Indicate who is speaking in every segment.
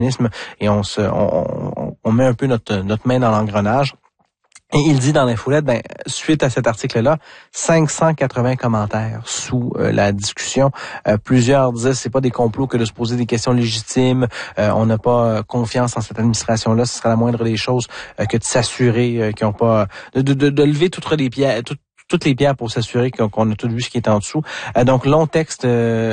Speaker 1: et on met un peu notre main dans l'engrenage. Et il dit dans l'infolette, suite à cet article-là, 580 commentaires sous la discussion. Plusieurs disaient c'est pas des complots que de se poser des questions légitimes. On n'a pas confiance en cette administration-là. Ce serait la moindre des choses que de s'assurer qu'ils n'ont pas de lever toutes les pierres pour s'assurer qu'on a tout vu ce qui est en dessous. Donc, long texte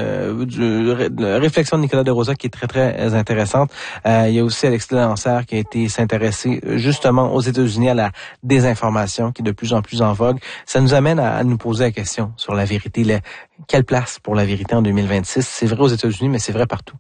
Speaker 1: de réflexion de Nicolas Desrosiers qui est très, très intéressante. Il y a aussi Alexis Lancer qui a été s'intéresser justement aux États-Unis à la désinformation qui est de plus en plus en vogue. Ça nous amène à nous poser la question sur la vérité. Quelle place pour la vérité en 2026? C'est vrai aux États-Unis, mais c'est vrai partout.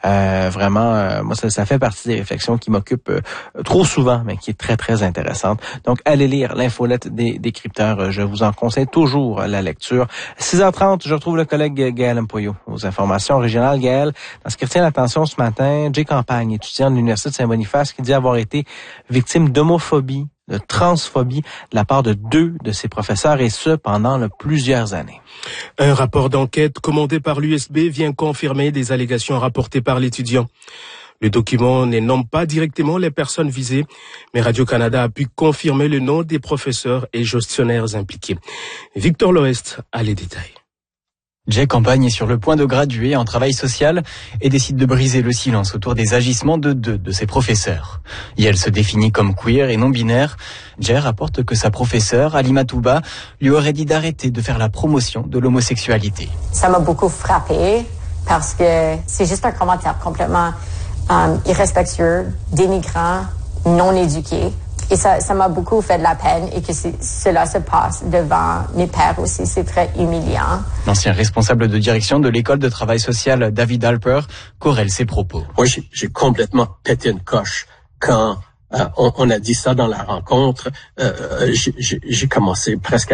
Speaker 1: Moi, ça fait partie des réflexions qui m'occupent trop souvent, mais qui est très, très intéressante. Donc, allez lire l'infolette des décrypteurs. Je vous en conseille toujours la lecture. 6h30, je retrouve le collègue Gaël Mpoyo aux informations régionales. Gaël, dans ce qui retient l'attention ce matin, Jay Campagne, étudiant de l'Université de Saint-Boniface, qui dit avoir été victime d'homophobie, de transphobie de la part de 2 de ses professeurs, et ce, pendant plusieurs années.
Speaker 2: Un rapport d'enquête commandé par l'USB vient confirmer des allégations rapportées par l'étudiant. Le document ne nomme pas directement les personnes visées, mais Radio-Canada a pu confirmer le nom des professeurs et gestionnaires impliqués. Victor Loest a les détails.
Speaker 3: Jay Campagne est sur le point de graduer en travail social et décide de briser le silence autour des agissements de 2 de ses professeurs. Yael se définit comme queer et non-binaire. Jay rapporte que sa professeure, Alima Touba, lui aurait dit d'arrêter de faire la promotion de l'homosexualité.
Speaker 4: Ça m'a beaucoup frappée parce que c'est juste un commentaire complètement irrespectueux, dénigrant, non éduqué. Et ça m'a beaucoup fait de la peine et que cela se passe devant mes pairs aussi. C'est très humiliant.
Speaker 3: L'ancien responsable de direction de l'école de travail social, David Alper, corrèle ses propos.
Speaker 5: Moi, j'ai complètement pété une coche quand on a dit ça dans la rencontre. J'ai commencé presque à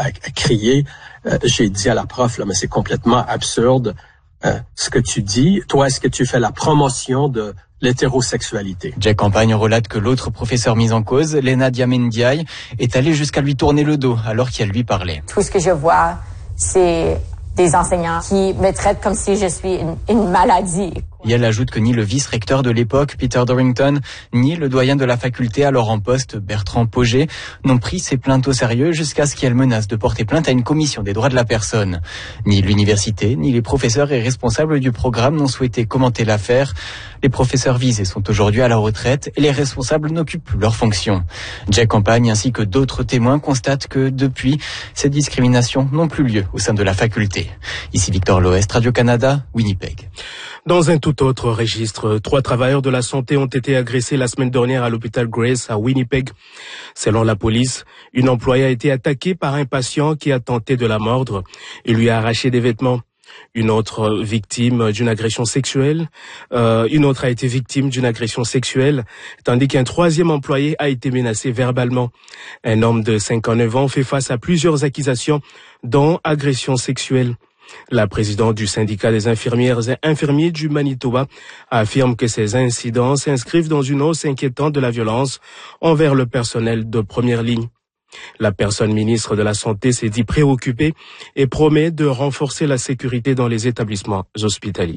Speaker 5: crier. J'ai dit à la prof, mais c'est complètement absurde. Ce que tu dis, toi, est-ce que tu fais la promotion de l'hétérosexualité?
Speaker 3: Jay Campagne relate que l'autre professeur mis en cause, Lena Diamendiaï, est allé jusqu'à lui tourner le dos alors qu'elle lui parlait.
Speaker 4: Tout ce que je vois, c'est des enseignants qui me traitent comme si je suis une maladie.
Speaker 3: Et elle ajoute que ni le vice-recteur de l'époque, Peter Dorrington, ni le doyen de la faculté alors en poste, Bertrand Pauget, n'ont pris ces plaintes au sérieux jusqu'à ce qu'elle menace de porter plainte à une commission des droits de la personne. Ni l'université, ni les professeurs et responsables du programme n'ont souhaité commenter l'affaire. Les professeurs visés sont aujourd'hui à la retraite et les responsables n'occupent plus leurs fonctions. Jay Campagne ainsi que d'autres témoins constatent que depuis, ces discriminations n'ont plus lieu au sein de la faculté. Ici Victor Loest, Radio-Canada, Winnipeg.
Speaker 2: Dans un tout autre registre, 3 travailleurs de la santé ont été agressés la semaine dernière à l'hôpital Grace à Winnipeg. Selon la police, une employée a été attaquée par un patient qui a tenté de la mordre et lui a arraché des vêtements. Une autre victime d'une agression sexuelle, une autre a été victime d'une agression sexuelle, tandis qu'un 3e employé a été menacé verbalement. Un homme de 59 ans fait face à plusieurs accusations, dont agression sexuelle. La présidente du syndicat des infirmières et infirmiers du Manitoba affirme que ces incidents s'inscrivent dans une hausse inquiétante de la violence envers le personnel de première ligne. La personne ministre de la Santé s'est dit préoccupée et promet de renforcer la sécurité dans les établissements hospitaliers.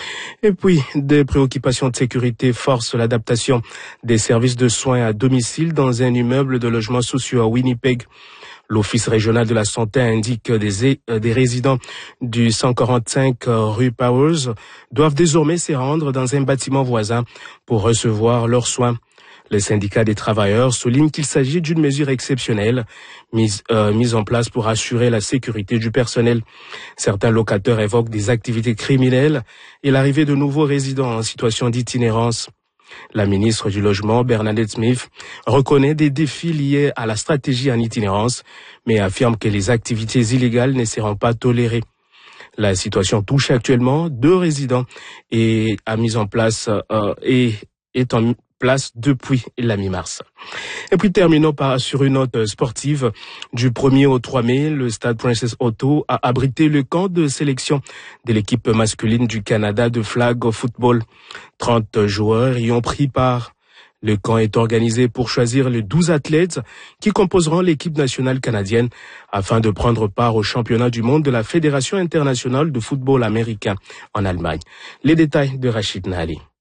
Speaker 2: Et puis, des préoccupations de sécurité forcent l'adaptation des services de soins à domicile dans un immeuble de logements sociaux à Winnipeg. L'Office régional de la santé indique que des résidents du 145 rue Powers doivent désormais se rendre dans un bâtiment voisin pour recevoir leurs soins. Le syndicat des travailleurs souligne qu'il s'agit d'une mesure exceptionnelle mise en place pour assurer la sécurité du personnel. Certains locataires évoquent des activités criminelles et l'arrivée de nouveaux résidents en situation d'itinérance. La ministre du Logement, Bernadette Smith, reconnaît des défis liés à la stratégie en itinérance, mais affirme que les activités illégales ne seront pas tolérées. La situation touche actuellement 2 résidents et est en place depuis la mi-mars. Et puis terminons sur une note sportive. Du 1er au 3 mai, le stade Princess Auto a abrité le camp de sélection de l'équipe masculine du Canada de flag football. 30 joueurs y ont pris part. Le camp est organisé pour choisir les 12 athlètes qui composeront l'équipe nationale canadienne afin de prendre part au championnat du monde de la Fédération internationale de football américain en Allemagne. Les détails de Rachid Nali.